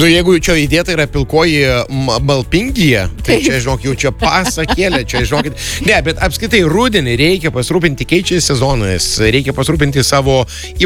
Nu, jeigu čia įdėta yra pilkoji balpingija, tai čia, žinok, jau čia pasakėlė, čia, žinokit. Ne, bet apskritai rudenį reikia pasirūpinti keičiais sezonais, reikia pasirūpinti savo